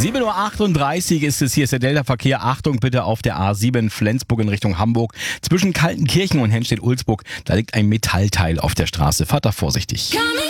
7:38 Uhr ist es, hier ist der Delta-Verkehr. Achtung bitte auf der A7 Flensburg in Richtung Hamburg. Zwischen Kaltenkirchen und Henstedt-Ulzburg, da liegt ein Metallteil auf der Straße. Fahrt da vorsichtig.